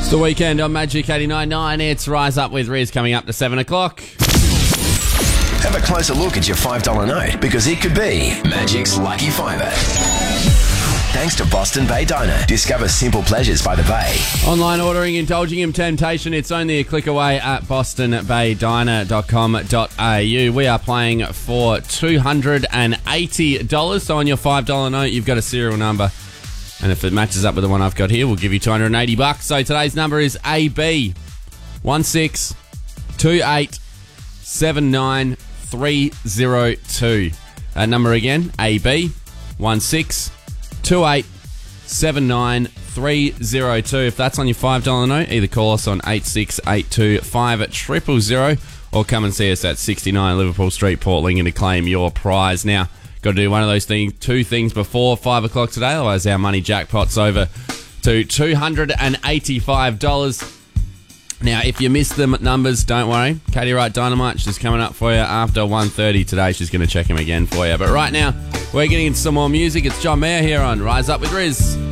The Weekend on Magic 89.9. It's Rise Up with Riz coming up to 7 o'clock. Have a closer look at your $5 note because it could be Magic's Lucky Fiver. Thanks to Boston Bay Diner. Discover simple pleasures by the Bay. Online ordering, indulging in temptation. It's only a click away at bostonbaydiner.com.au. We are playing for $280. So on your $5 note, you've got a serial number. And if it matches up with the one I've got here, we'll give you $280. So today's number is AB 162879302. That number again, AB 162879302. If that's on your $5 note, either call us on 86825000 or come and see us at 69 Liverpool Street, Port Lincoln to claim your prize. Now, got to do one of those things, two things before 5 o'clock today, otherwise our money jackpot's over to $285. Now, if you missed the numbers, don't worry. Katie Wright Dynamite, she's coming up for you after 1:30 today. She's going to check him again for you. But right now, we're getting into some more music. It's John Mayer here on Rise Up with Riz.